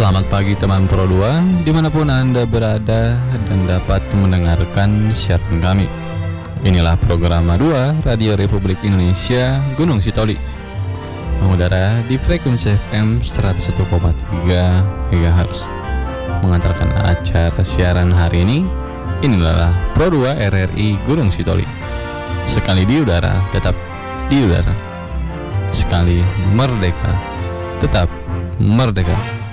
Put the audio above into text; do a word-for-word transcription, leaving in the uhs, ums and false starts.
Selamat pagi teman Pro dua, dimanapun Anda berada dan dapat mendengarkan siaran kami. Inilah program dua Radio Republik Indonesia Gunung Sitoli, mengudara di frekuensi F M seratus satu koma tiga megahertz. Mengantarkan acara siaran hari ini, inilah Pro dua R R I Gunung Sitoli. Sekali di udara, tetap di udara. Sekali merdeka, tetap merdeka.